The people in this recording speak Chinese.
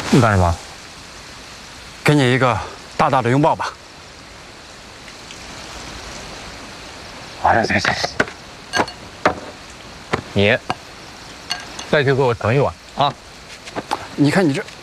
你干什么？ 给你一个大大的拥抱吧。 行。你再去给我盛一碗啊！ 你看你这。